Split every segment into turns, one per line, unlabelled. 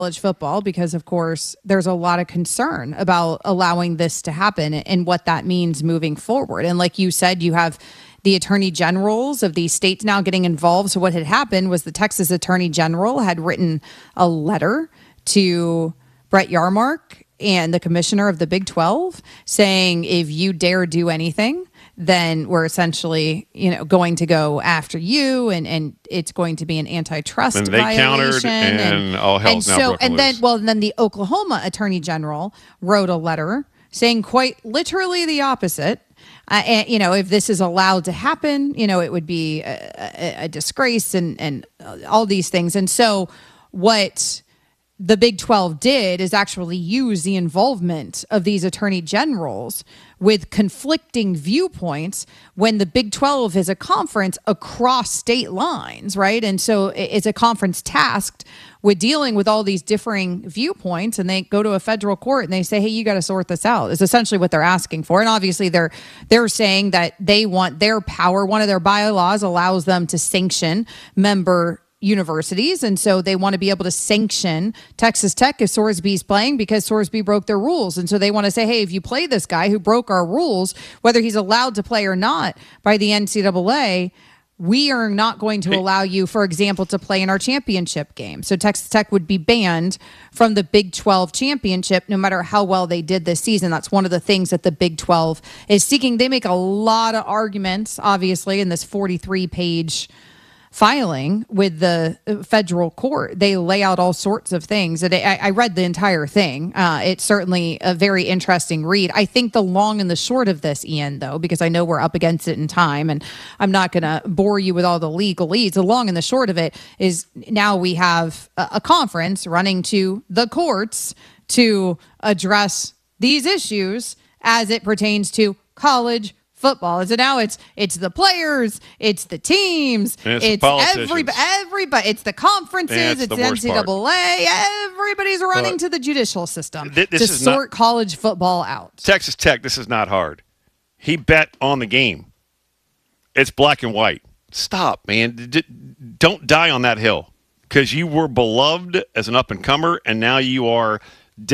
college football because, of course, there's a lot of concern about allowing this to happen and what that means moving forward. And like you said, you have the attorney generals of these states now getting involved. So what had happened was the Texas attorney general had written a letter to Brett Yarmark and the commissioner of the Big 12 saying, if you dare do anything, then we're essentially, going to go after you, and it's going to be an antitrust
and they
violation.
Countered, and all hell's now broken loose.
Then the Oklahoma attorney general wrote a letter saying quite literally the opposite. And, if this is allowed to happen, it would be a disgrace and all these things. And so what the Big 12 did is actually use the involvement of these attorney generals with conflicting viewpoints when the Big 12 is a conference across state lines, right? And so it's a conference tasked with dealing with all these differing viewpoints, and they go to a federal court and they say, hey, you got to sort this out. Is essentially what they're asking for. And obviously they're saying that they want their power. One of their bylaws allows them to sanction member universities, and so they want to be able to sanction Texas Tech if Sorsby's playing because Sorsby broke their rules. And so they want to say, hey, if you play this guy who broke our rules, whether he's allowed to play or not by the NCAA, we are not going to allow you, for example, to play in our championship game. So Texas Tech would be banned from the Big 12 championship no matter how well they did this season. That's one of the things that the Big 12 is seeking. They make a lot of arguments, obviously, in this 43-page filing with the federal court. They lay out all sorts of things. And I read the entire thing. It's certainly a very interesting read. I think the long and the short of this, Ian, though, because I know we're up against it in time, and I'm not going to bore you with all the legalese. The long and the short of it is now we have a conference running to the courts to address these issues as it pertains to college football. And so now it's the players, it's the teams, it's everybody, it's the conferences, it's the NCAA. Everybody's running to the judicial system to sort college football out.
Texas Tech, this is not hard. He bet on the game. It's black and white. Stop, man. Don't die on that hill because you were beloved as an up-and-comer, and now you are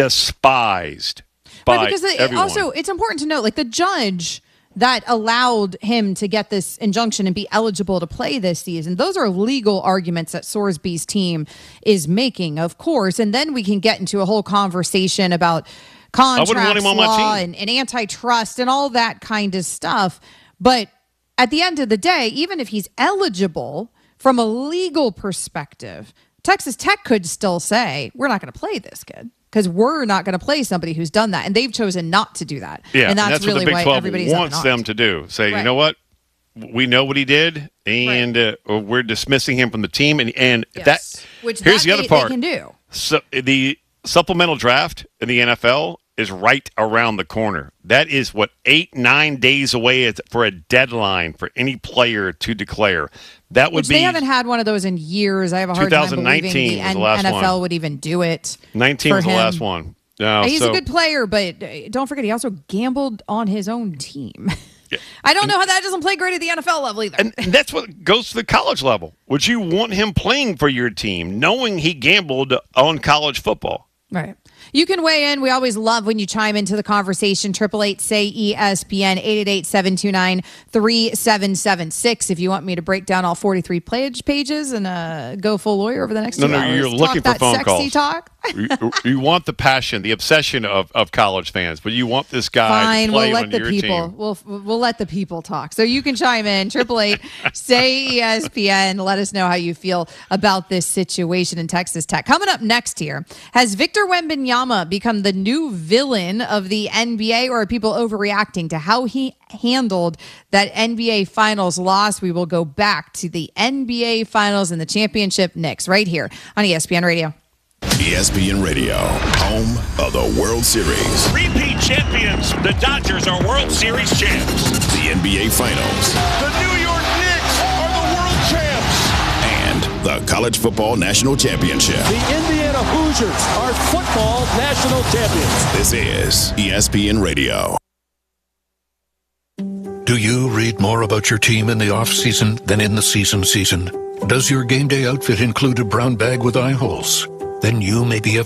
despised by everyone.
Also, it's important to note, like the judge that allowed him to get this injunction and be eligible to play this season. Those are legal arguments that Sorsby's team is making, of course. And then we can get into a whole conversation about contracts, law, and antitrust and all that kind of stuff. But at the end of the day, even if he's eligible from a legal perspective, Texas Tech could still say, we're not going to play this kid, because we're not going to play somebody who's done that. And they've chosen not to do that.
Yeah,
and that's really
what the Big 12
everybody's
wants them to do. Say, right. You know what? We know what he did, and we're dismissing him from the team. And
yes.
Here's the other part.
They can do.
So the supplemental draft in the NFL is right around the corner. That is 8-9 days away for a deadline for any player to declare. That would
they haven't had one of those in years. I have a hard time believing the NFL would even do it.
19 was the last one.
He's a good player, but don't forget he also gambled on his own team. Yeah. I don't know how that doesn't play great at the NFL level either.
And that's what goes to the college level. Would you want him playing for your team knowing he gambled on college football?
Right. You can weigh in. We always love when you chime into the conversation. 888-SAY-ESPN, 888-729-3776. If you want me to break down all 43 pages and go full lawyer over the next 2 hours.
No, you're looking for phone calls.
Talk.
You want the passion, the obsession of college fans, but you want this guy to play on your team.
We'll let the people talk. So you can chime in. 888-SAY-ESPN. Let us know how you feel about this situation in Texas Tech. Coming up next here, has Victor Wembanyama become the new villain of the NBA, or are people overreacting to how he handled that NBA Finals loss? We will go back to the NBA Finals and the championship next, right here on ESPN Radio.
ESPN Radio, home of the World Series.
Repeat champions, the Dodgers are World Series champs.
The NBA Finals.
The New York Knicks are the world champs.
And the College Football National Championship.
The Indiana Hoosiers are football national champions.
This is ESPN Radio.
Do you read more about your team in the off-season than in the season? Does your game day outfit include a brown bag with eye holes? then you may be a